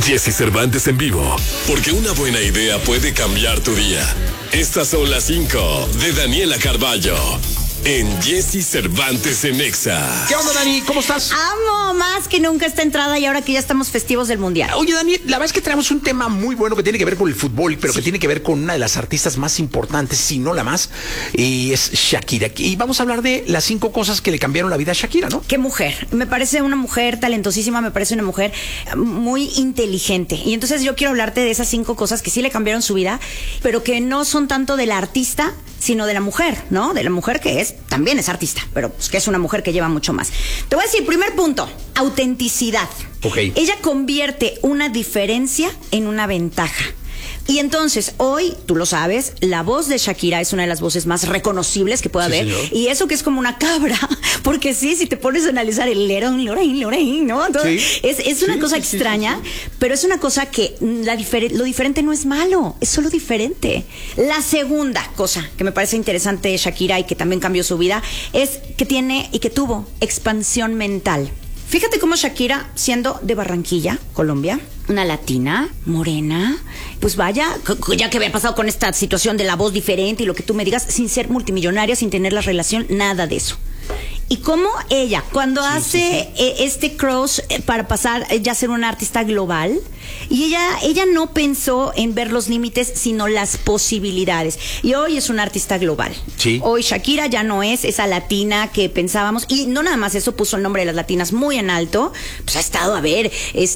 Jesse Cervantes en vivo. Porque una buena idea puede cambiar tu día. Estas son las 5 de Daniela Carballo. En Jesse Cervantes en Exa. ¿Qué onda, Dani? ¿Cómo estás? Amo más que nunca esta entrada y ahora que ya estamos festivos del Mundial. Oye, Dani, la verdad es que traemos un tema muy bueno que tiene que ver con el fútbol, pero que tiene que ver con una de las artistas más importantes, si no la más, y es Shakira. Y vamos a hablar de las 5 cosas que le cambiaron la vida a Shakira, ¿no? Qué mujer. Me parece una mujer talentosísima, me parece una mujer muy inteligente. Y entonces yo quiero hablarte de esas 5 cosas que sí le cambiaron su vida, pero que no son tanto de la artista, sino de la mujer, ¿no? De la mujer que también es artista, pero pues que es una mujer que lleva mucho más. Te voy a decir, primer punto, autenticidad. Okay. Ella convierte una diferencia en una ventaja. Y entonces, hoy, tú lo sabes, la voz de Shakira es una de las voces más reconocibles que puede haber. Señor. Y eso que es como una cabra, porque sí, si te pones a analizar el lerón, ¿no? Entonces, Sí. es una cosa extraña, pero es una cosa que lo diferente no es malo, es solo diferente. La segunda cosa que me parece interesante de Shakira y que también cambió su vida es que tiene y que tuvo expansión mental. Fíjate cómo Shakira, siendo de Barranquilla, Colombia, una latina, morena, pues vaya, ya que había pasado con esta situación de la voz diferente y lo que tú me digas, sin ser multimillonaria, sin tener la relación, nada de eso. Y cómo ella, cuando hace este cross para pasar ya a ser una artista global, y ella no pensó en ver los límites, sino las posibilidades. Y hoy es una artista global. Sí. Hoy Shakira ya no es esa latina que pensábamos, y no nada más eso, puso el nombre de las latinas muy en alto. Pues ha estado, a ver,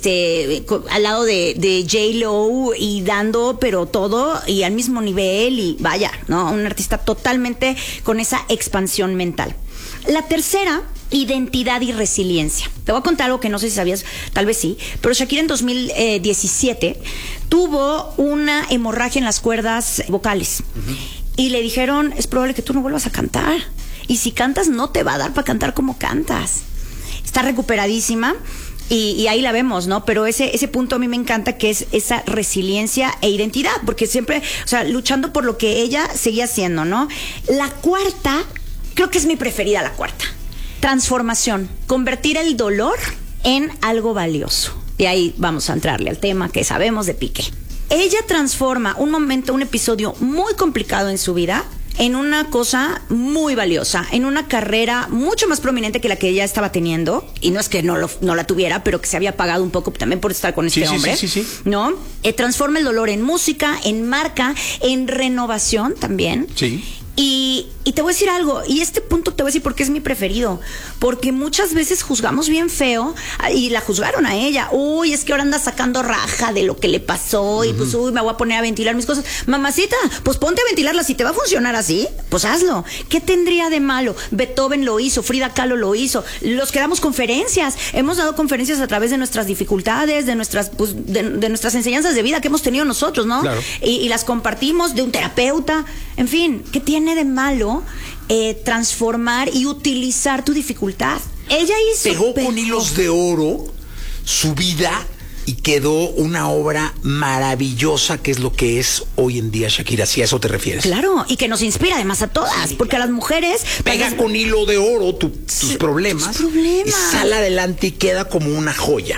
al lado de J-Lo y dando, pero todo, y al mismo nivel, y vaya, ¿no? Una artista totalmente con esa expansión mental. La tercera, identidad y resiliencia. Te voy a contar algo que no sé si sabías, tal vez sí, pero Shakira en 2017 tuvo una hemorragia en las cuerdas vocales. Uh-huh. Y le dijeron, es probable que tú no vuelvas a cantar. Y si cantas, no te va a dar para cantar como cantas. Está recuperadísima. Y ahí la vemos, ¿no? Pero ese punto a mí me encanta, que es esa resiliencia e identidad, porque siempre, o sea, luchando por lo que ella seguía haciendo, ¿no? La cuarta, creo que es mi preferida, la cuarta. Transformación. Convertir el dolor en algo valioso. Y ahí vamos a entrarle al tema que sabemos de Piqué. Ella transforma un momento, un episodio muy complicado en su vida en una cosa muy valiosa, en una carrera mucho más prominente que la que ella estaba teniendo. Y no es que no la tuviera, pero que se había apagado un poco también por estar con este hombre. Sí. ¿No? Transforma el dolor en música, en marca, en renovación también. Sí. Y te voy a decir algo, y este punto te voy a decir por qué es mi preferido, porque muchas veces juzgamos bien feo, y la juzgaron a ella. Uy, es que ahora anda sacando raja de lo que le pasó, y pues me voy a poner a ventilar mis cosas. Mamacita, pues ponte a ventilarlas. Si te va a funcionar así, pues hazlo. ¿Qué tendría de malo? Beethoven lo hizo, Frida Kahlo lo hizo, los que damos conferencias, hemos dado conferencias a través de nuestras dificultades, de nuestras de nuestras enseñanzas de vida que hemos tenido nosotros, ¿no? Claro. Y las compartimos, de un terapeuta, en fin, ¿qué tiene de malo transformar y utilizar tu dificultad? Ella pegó con hilos de oro su vida y quedó una obra maravillosa, que es lo que es hoy en día Shakira, si a eso te refieres. Claro, y que nos inspira además a todas, sí, porque claro, a las mujeres pega con hilo de oro tus problemas y sale adelante y queda como una joya.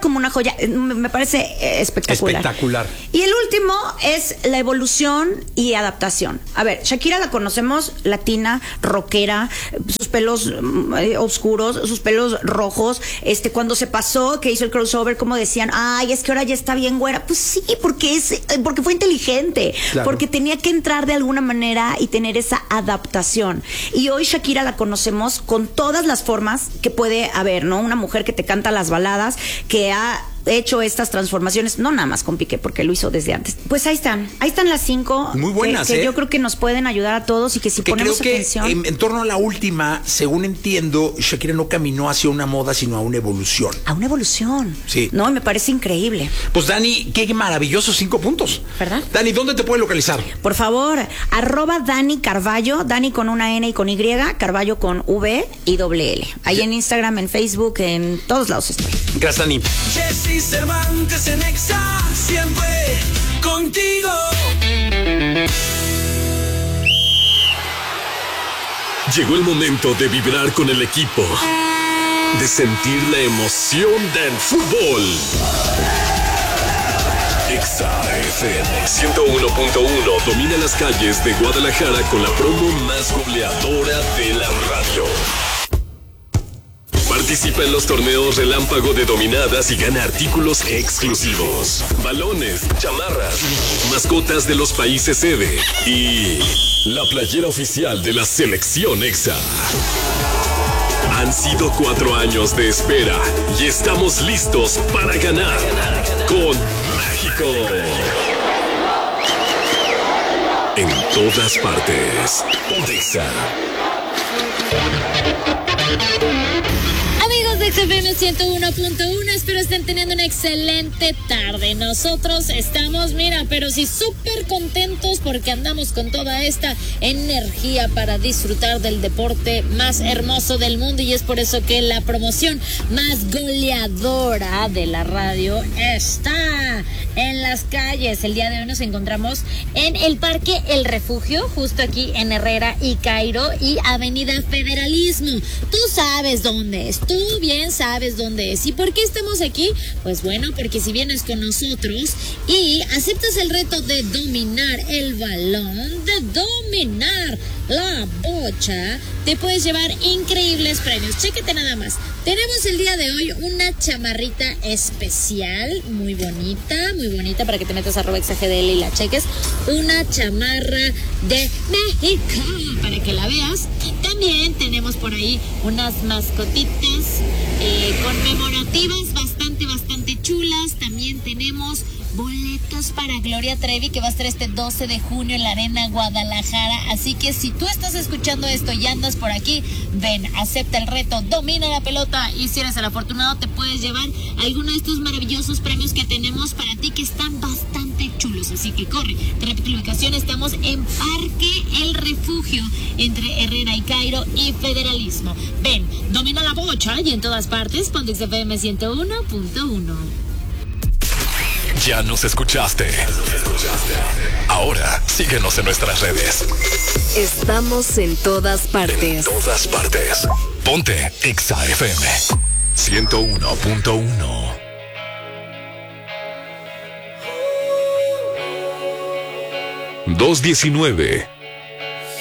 Me parece espectacular. Y el último es la evolución y adaptación. A ver, Shakira la conocemos latina, rockera, sus pelos oscuros, sus pelos rojos. Cuando se pasó, que hizo el crossover, como decían, ay, es que ahora ya está bien güera. Pues sí, porque fue inteligente, claro, porque tenía que entrar de alguna manera y tener esa adaptación. Y hoy Shakira la conocemos con todas las formas que puede haber, ¿no? Una mujer que te canta las baladas, que ha hecho estas transformaciones, no nada más con Piqué, porque lo hizo desde antes. Pues ahí están las 5 muy buenas, que yo creo que nos pueden ayudar a todos, y que si ponemos atención. Creo que en torno a la última, según entiendo, Shakira no caminó hacia una moda, sino a una evolución. A una evolución. Sí. No, me parece increíble. Pues Dani, qué maravillosos 5 puntos. ¿Verdad? Dani, ¿dónde te puede localizar? Por favor, @Dani Carballo, Dani con una N y con Y, Carballo con V y doble L. Ahí en Instagram, en Facebook, en todos lados estoy. Gracias, Dani. Jesse Cervantes en Exa, siempre contigo. Llegó el momento de vibrar con el equipo, de sentir la emoción del fútbol. Exa FM 101.1 domina las calles de Guadalajara con la promo más goleadora de la radio. Participa en los torneos Relámpago de Dominadas y gana artículos exclusivos, balones, chamarras, mascotas de los países sede y la playera oficial de la selección Exa. Han sido 4 años de espera y estamos listos para ganar con México. En todas partes. Exa. Amigos de XFM 101.1, espero estén teniendo una excelente tarde. Nosotros estamos, mira, pero sí súper contentos porque andamos con toda esta energía para disfrutar del deporte más hermoso del mundo, y es por eso que la promoción más goleadora de la radio está en las calles. El día de hoy nos encontramos en el Parque El Refugio, justo aquí en Herrera y Cairo y Avenida Federalismo. Tú sabes dónde es, tú bien sabes dónde es. ¿Y por qué estamos aquí? Pues bueno, porque si vienes con nosotros y aceptas el reto de dominar el balón, de dominar la bocha, te puedes llevar increíbles premios. Chéquete nada más. Tenemos el día de hoy una chamarrita especial, muy bonita, para que te metas a @exagdl y la cheques. Una chamarra de México, para que la veas. También tenemos por ahí unas mascotitas conmemorativas bastante chulas. También tenemos boletos para Gloria Trevi, que va a estar este 12 de junio en la Arena Guadalajara. Así que si tú estás escuchando esto y andas por aquí, ven, acepta el reto, domina la pelota, y si eres el afortunado te puedes llevar alguno de estos maravillosos premios que tenemos para ti, que están bastante chulos. Así que corre, te repito la ubicación, estamos en Parque El Refugio, entre Herrera y Cairo y Federalismo. Ven, domina la bocha, y en todas partes, ponte XFM 101.1. Ya nos escuchaste. Ahora síguenos en nuestras redes. Estamos en todas partes. En todas partes. Ponte Exa FM 101.1. 219.